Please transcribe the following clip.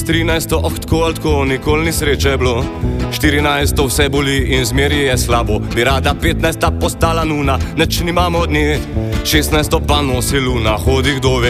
S 13. tako, nikoli ni sreče bilo. 14. vse boli in zmeri je slabo. Bi rada 15. postala nuna, neč nimamo od nje. 16. pa nosi luna, hodi kdo ve